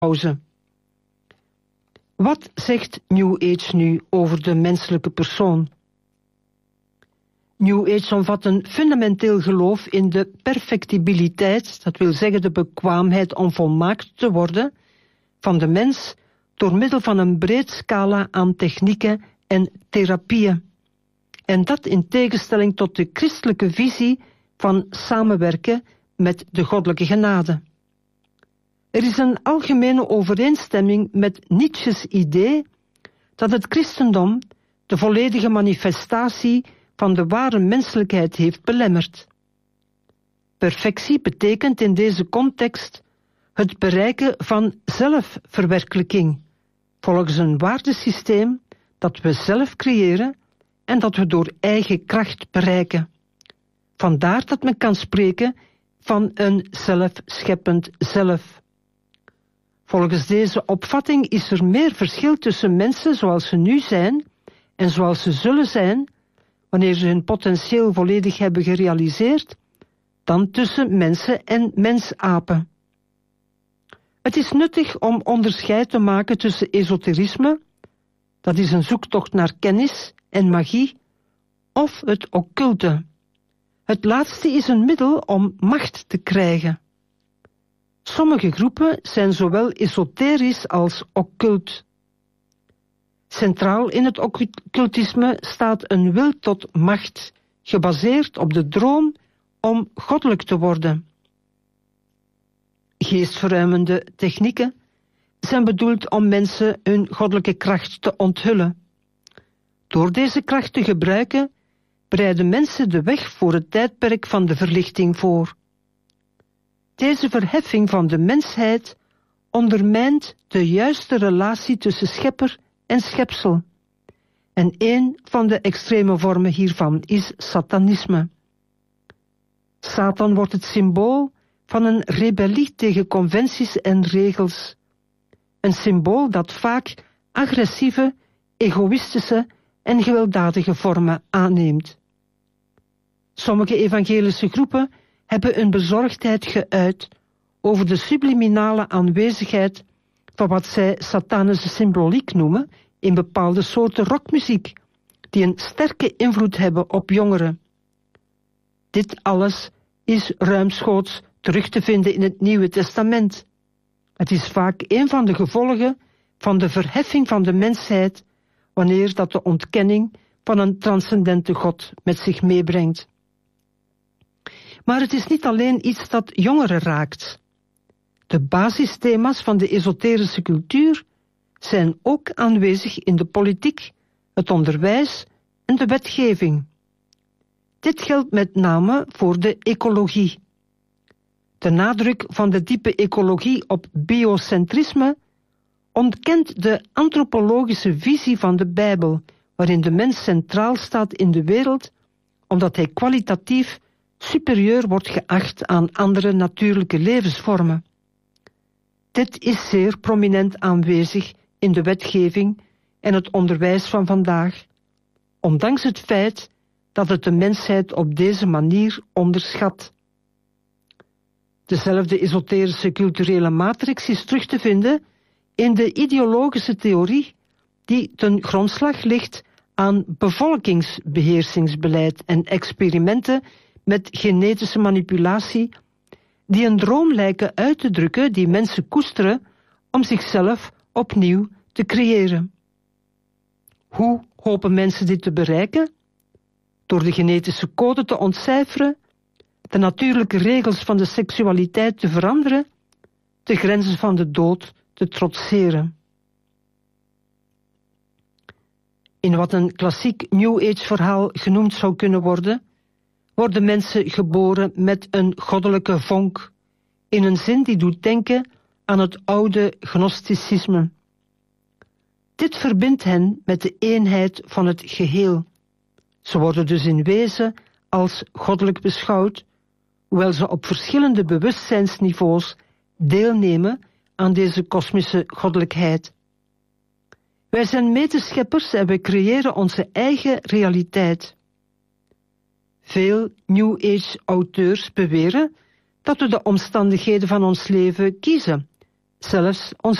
pauze. Wat zegt New Age nu over de menselijke persoon? New Age omvat een fundamenteel geloof in de perfectibiliteit, dat wil zeggen de bekwaamheid om volmaakt te worden, van de mens door middel van een breed scala aan technieken en therapieën. En dat in tegenstelling tot de christelijke visie van samenwerken met de goddelijke genade. Er is een algemene overeenstemming met Nietzsche's idee dat het christendom de volledige manifestatie van de ware menselijkheid heeft belemmerd. Perfectie betekent in deze context het bereiken van zelfverwerkelijking, volgens een waardesysteem dat we zelf creëren en dat we door eigen kracht bereiken. Vandaar dat men kan spreken van een zelfscheppend zelf. Volgens deze opvatting is er meer verschil tussen mensen zoals ze nu zijn en zoals ze zullen zijn, wanneer ze hun potentieel volledig hebben gerealiseerd, dan tussen mensen en mensapen. Het is nuttig om onderscheid te maken tussen esoterisme, dat is een zoektocht naar kennis en magie, of het occulte. Het laatste is een middel om macht te krijgen. Sommige groepen zijn zowel esoterisch als occult. Centraal in het occultisme staat een wil tot macht, gebaseerd op de droom om goddelijk te worden. Geestverruimende technieken zijn bedoeld om mensen hun goddelijke kracht te onthullen. Door deze kracht te gebruiken, bereiden mensen de weg voor het tijdperk van de verlichting voor. Deze verheffing van de mensheid ondermijnt de juiste relatie tussen schepper en schepsel. En een van de extreme vormen hiervan is satanisme. Satan wordt het symbool van een rebellie tegen conventies en regels. Een symbool dat vaak agressieve, egoïstische en gewelddadige vormen aanneemt. Sommige evangelische groepen hebben een bezorgdheid geuit over de subliminale aanwezigheid van wat zij satanische symboliek noemen in bepaalde soorten rockmuziek, die een sterke invloed hebben op jongeren. Dit alles is ruimschoots terug te vinden in het Nieuwe Testament. Het is vaak een van de gevolgen van de verheffing van de mensheid, wanneer dat de ontkenning van een transcendente God met zich meebrengt. Maar het is niet alleen iets dat jongeren raakt. De basisthema's van de esoterische cultuur zijn ook aanwezig in de politiek, het onderwijs en de wetgeving. Dit geldt met name voor de ecologie. De nadruk van de diepe ecologie op biocentrisme ontkent de antropologische visie van de Bijbel, waarin de mens centraal staat in de wereld, omdat hij kwalitatief superieur wordt geacht aan andere natuurlijke levensvormen. Dit is zeer prominent aanwezig in de wetgeving en het onderwijs van vandaag, ondanks het feit dat het de mensheid op deze manier onderschat. Dezelfde esoterische culturele matrix is terug te vinden in de ideologische theorie die ten grondslag ligt aan bevolkingsbeheersingsbeleid en experimenten met genetische manipulatie, die een droom lijken uit te drukken die mensen koesteren om zichzelf opnieuw te creëren. Hoe hopen mensen dit te bereiken? Door de genetische code te ontcijferen, de natuurlijke regels van de seksualiteit te veranderen, de grenzen van de dood te trotseren. In wat een klassiek New Age verhaal genoemd zou kunnen worden, worden mensen geboren met een goddelijke vonk, in een zin die doet denken aan het oude gnosticisme. Dit verbindt hen met de eenheid van het geheel. Ze worden dus in wezen als goddelijk beschouwd, hoewel ze op verschillende bewustzijnsniveaus deelnemen aan deze kosmische goddelijkheid. Wij zijn medescheppers en wij creëren onze eigen realiteit. Veel New Age auteurs beweren dat we de omstandigheden van ons leven kiezen zelfs ons